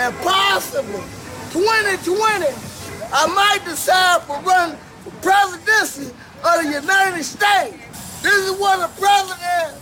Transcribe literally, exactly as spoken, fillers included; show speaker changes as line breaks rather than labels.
and possibly twenty twenty, I might decide for running for presidency of the United States. This is what a president